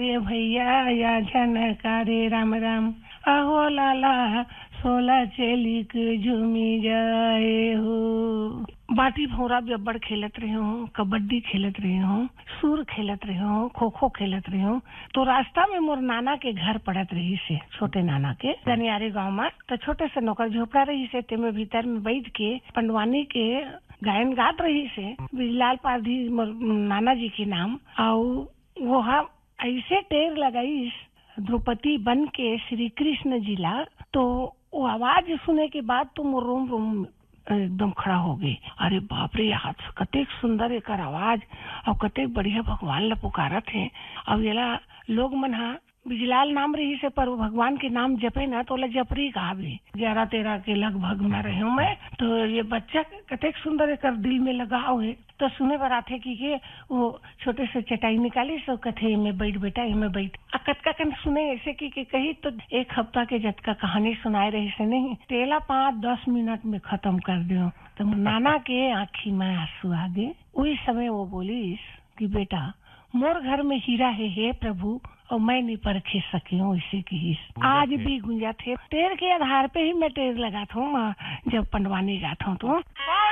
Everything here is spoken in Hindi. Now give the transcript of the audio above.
ये भैया या झनकारे राम राम अहो लाला सोला चेली के झूमी जाए हो। बाटी भौरा बब्बड़ खेलत रही हूँ, कबड्डी खेलत रही हूँ, सूर खेलत रही हूँ, खो खो खेलत रही हूँ। तो रास्ता में मोर नाना के घर पड़त रही से, छोटे नाना के गनियारी गांव में। तो छोटे से नौकर झोपड़ा रही से, तेमे भीतर में बैठ के पंडवानी के गायन गात रही से, बिजलाल पाधी मोर नाना जी के नाम। और वो हम ऐसे टेर लगाई द्रौपदी बन के श्री कृष्ण जिला। तो वो आवाज सुने के बाद तो मोर रोम रोम एकदम खड़ा हो गई। अरे बाप रे, हाथ कतेक सुंदर एक आवाज और कतेक बढ़िया भगवान ला पुकारत है। अब येला लोग मन हा बिजलाल नाम रही से, पर भगवान के नाम जपे ना तो जपरी कहा भी। 11-13 के लगभग में रही हूँ मैं। तो ये बच्चा कतेक सुंदर एक दिल में लगाव है। तो सुने बर आथे कि वो छोटे से चटाई निकाली सो कथे में बैठ बेटा, में बैठ कतका कन सुने ऐसे की कही तो 1 हफ्ता के जतका कहानी सुनाए रही से नहीं, तेला 5-10 मिनट में खत्म कर दियो। तो नाना के आँखी में आंसू आ गए। उस समय वो बोली कि बेटा मोर घर में हीरा है हे प्रभु, और मैं नहीं परखे सकी हूँ इसे की। आज भी गुंजा थे टेर के आधार पे ही मैं टेर लगा था जब पंडवानी जाता हूँ तो।